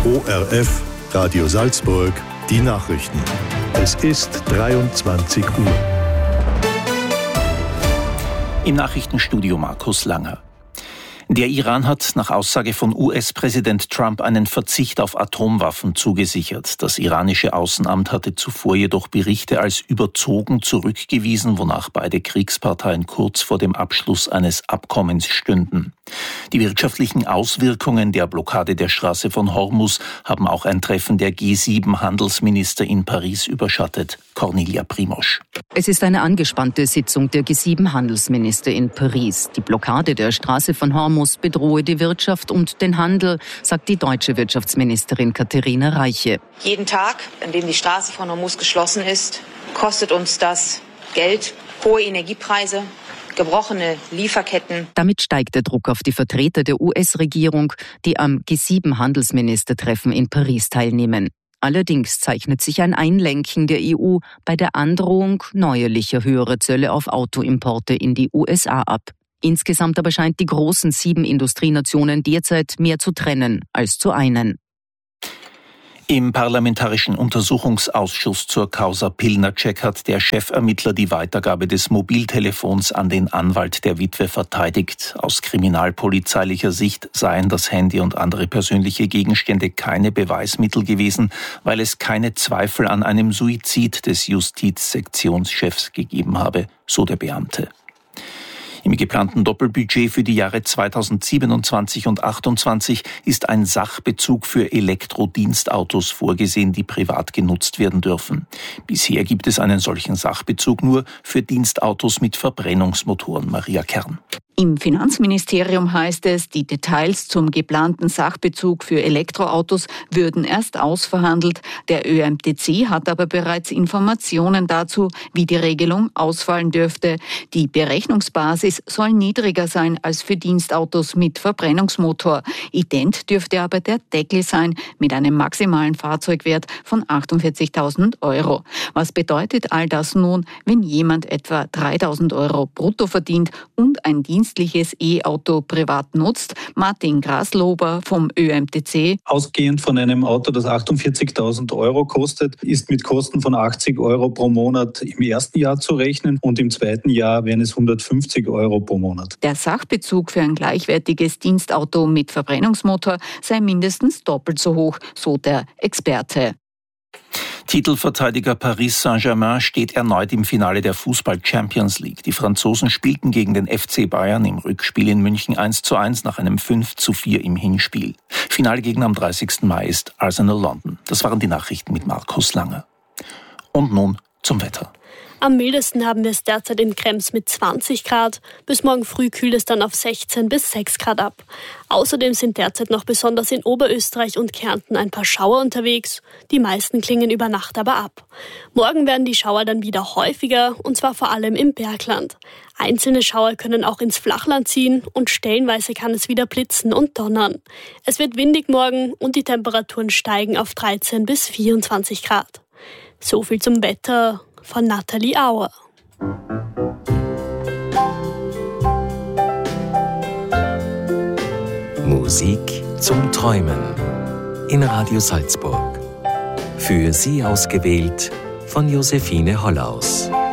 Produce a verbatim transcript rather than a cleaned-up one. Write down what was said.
O R F, Radio Salzburg, die Nachrichten. Es ist dreiundzwanzig Uhr. Im Nachrichtenstudio Markus Langer. Der Iran hat nach Aussage von U S-Präsident Trump einen Verzicht auf Atomwaffen zugesichert. Das iranische Außenamt hatte zuvor jedoch Berichte als überzogen zurückgewiesen, wonach beide Kriegsparteien kurz vor dem Abschluss eines Abkommens stünden. Die wirtschaftlichen Auswirkungen der Blockade der Straße von Hormuz haben auch ein Treffen der G sieben Handelsminister in Paris überschattet. Cornelia Primosch. Es ist eine angespannte Sitzung der G sieben Handelsminister in Paris. Die Blockade der Straße von Hormuz bedrohe die Wirtschaft und den Handel, sagt die deutsche Wirtschaftsministerin Katharina Reiche. Jeden Tag, an dem die Straße von Hormuz geschlossen ist, kostet uns das Geld, hohe Energiepreise, gebrochene Lieferketten. Damit steigt der Druck auf die Vertreter der U S-Regierung, die am G sieben Handelsministertreffen in Paris teilnehmen. Allerdings zeichnet sich ein Einlenken der E U bei der Androhung neuerlicher höherer Zölle auf Autoimporte in die U S A ab. Insgesamt aber scheint die großen sieben Industrienationen derzeit mehr zu trennen als zu einen. Im Parlamentarischen Untersuchungsausschuss zur Causa Pilnacek hat der Chefermittler die Weitergabe des Mobiltelefons an den Anwalt der Witwe verteidigt. Aus kriminalpolizeilicher Sicht seien das Handy und andere persönliche Gegenstände keine Beweismittel gewesen, weil es keine Zweifel an einem Suizid des Justizsektionschefs gegeben habe, so der Beamte. Im geplanten Doppelbudget für die Jahre zweitausendsiebenundzwanzig und achtundzwanzig ist ein Sachbezug für Elektrodienstautos vorgesehen, die privat genutzt werden dürfen. Bisher gibt es einen solchen Sachbezug nur für Dienstautos mit Verbrennungsmotoren. Maria Kern. Im Finanzministerium heißt es, die Details zum geplanten Sachbezug für Elektroautos würden erst ausverhandelt. Der Ö M T C hat aber bereits Informationen dazu, wie die Regelung ausfallen dürfte. Die Berechnungsbasis soll niedriger sein als für Dienstautos mit Verbrennungsmotor. Ident dürfte aber der Deckel sein mit einem maximalen Fahrzeugwert von achtundvierzigtausend Euro. Was bedeutet all das nun, wenn jemand etwa dreitausend Euro brutto verdient und ein Dienst dienstliches E-Auto privat nutzt? Martin Graslober vom Ö M T C. Ausgehend von einem Auto, das achtundvierzigtausend Euro kostet, ist mit Kosten von achtzig Euro pro Monat im ersten Jahr zu rechnen und im zweiten Jahr wären es hundertfünfzig Euro pro Monat. Der Sachbezug für ein gleichwertiges Dienstauto mit Verbrennungsmotor sei mindestens doppelt so hoch, so der Experte. Titelverteidiger Paris Saint-Germain steht erneut im Finale der Fußball-Champions League. Die Franzosen spielten gegen den F C Bayern im Rückspiel in München eins zu eins nach einem fünf zu vier im Hinspiel. Finalgegner am dreißigsten Mai ist Arsenal London. Das waren die Nachrichten mit Markus Langer. Und nun zum Wetter. Am mildesten haben wir es derzeit in Krems mit zwanzig Grad. Bis morgen früh kühlt es dann auf sechzehn bis sechs Grad ab. Außerdem sind derzeit noch besonders in Oberösterreich und Kärnten ein paar Schauer unterwegs. Die meisten klingen über Nacht aber ab. Morgen werden die Schauer dann wieder häufiger, und zwar vor allem im Bergland. Einzelne Schauer können auch ins Flachland ziehen und stellenweise kann es wieder blitzen und donnern. Es wird windig morgen und die Temperaturen steigen auf dreizehn bis vierundzwanzig Grad. So viel zum Wetter von Nathalie Auer. Musik zum Träumen in Radio Salzburg. Für Sie ausgewählt von Josephine Hollaus.